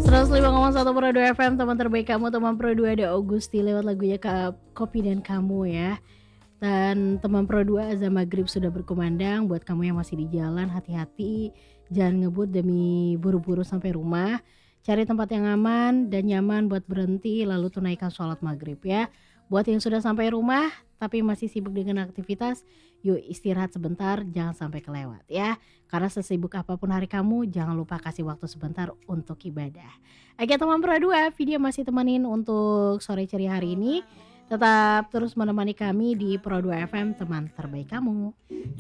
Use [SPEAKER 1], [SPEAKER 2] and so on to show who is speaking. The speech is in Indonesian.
[SPEAKER 1] 105,1 Pro 2 FM, teman terbaik kamu, teman Pro 2 ada Augusti lewat lagunya Kopi dan Kamu ya. Dan teman Pro 2 azan maghrib sudah berkumandang. Buat kamu yang masih di jalan, hati-hati, jangan ngebut demi buru-buru sampai rumah. Cari tempat yang aman dan nyaman buat berhenti, lalu tunaikan sholat maghrib ya. Buat yang sudah sampai rumah tapi masih sibuk dengan aktivitas, yuk istirahat sebentar, jangan sampai kelewat ya. Karena sesibuk apapun hari kamu, jangan lupa kasih waktu sebentar untuk ibadah. Oke teman Pro 2, video masih temenin untuk sore ceria hari ini. Tetap terus menemani kami di Pro 2 FM, teman terbaik kamu.